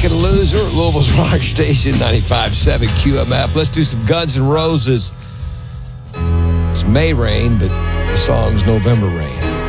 American Loser, Louisville's Rock Station, 95.7 QMF. Let's do some Guns N' Roses. It's May Rain, but the song's November Rain.